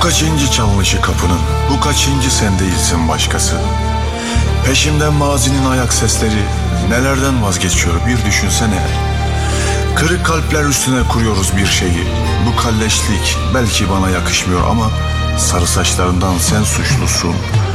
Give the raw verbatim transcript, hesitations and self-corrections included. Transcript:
kaçıncı çalışı kapının, bu kaçıncı sen değilsin başkası. Peşimden mazinin ayak sesleri, nelerden vazgeçiyor bir düşünsene. Kırık kalpler üstüne kuruyoruz bir şeyi. Bu kalleşlik belki bana yakışmıyor ama sarı saçlarından sen suçlusun.